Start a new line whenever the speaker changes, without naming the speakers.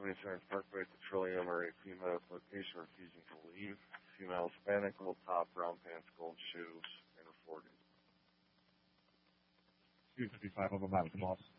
77 Parkway Petroleum or a female at location refusing to leave. Female Hispanic, gold top, brown pants, gold shoes, and reported.
255 over my boss.